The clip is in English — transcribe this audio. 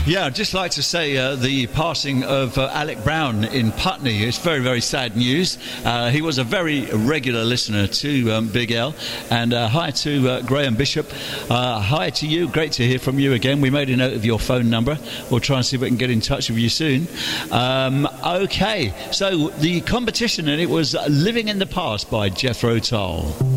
Yeah, I'd just like to say the passing of Alec Brown in Putney is very, very sad news. He was a very regular listener to Big L. And hi to Graham Bishop. Hi to you. Great to hear from you again. We made a note of your phone number. We'll try and see if we can get in touch with you soon. Okay, so the competition, and it was Living in the Past by Jethro Tull.